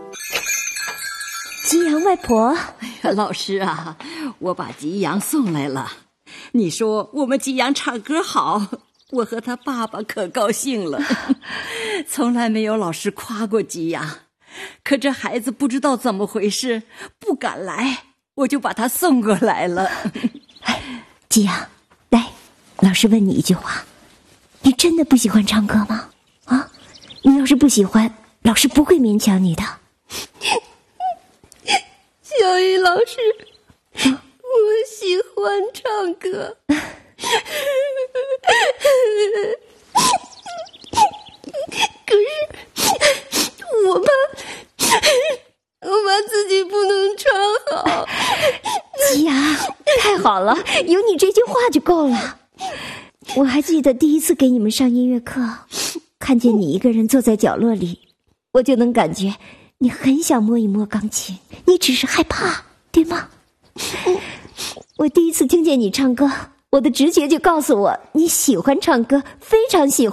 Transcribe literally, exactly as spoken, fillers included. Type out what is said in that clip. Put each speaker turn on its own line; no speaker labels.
吉阳外婆，
哎呀，老师啊，我把吉阳送来了。你说我们吉阳唱歌好，我和他爸爸可高兴了。从来没有老师夸过吉阳，可这孩子不知道怎么回事，不敢来，我就把他送过来了。
吉阳，来，老师问你一句话，你真的不喜欢唱歌吗？啊，你要是不喜欢，老师不会勉强你的。
小雨老师，我喜欢唱歌。可是我怕我怕自己不能唱好。
吉阳，太好了，有你这句话就够了。我还记得第一次给你们上音乐课，看见你一个人坐在角落里，我就能感觉你很想摸一摸钢琴，你只是害怕，对吗？我第一次听见你唱歌，我的直觉就告诉我你喜欢唱歌，非常喜欢。